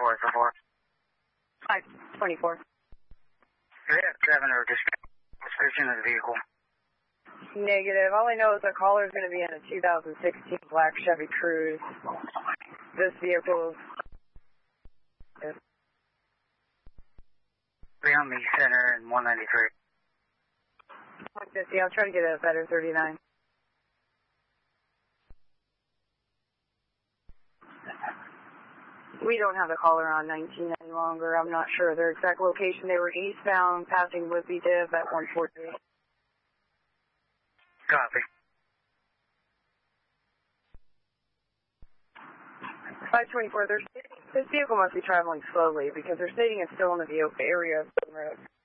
report for 4. 524. 7 or description of the vehicle. Negative. All I know is the caller is going to be in a 2016 black Chevy Cruze. This vehicle is 3 on the center and 193. 150. I'll try to get a better 39. We don't have the caller on 19 any longer. I'm not sure their exact location. They were eastbound, passing Whitby Div at 140. Copy. 524. This vehicle must be traveling slowly because they're stating it's still in the area of the road.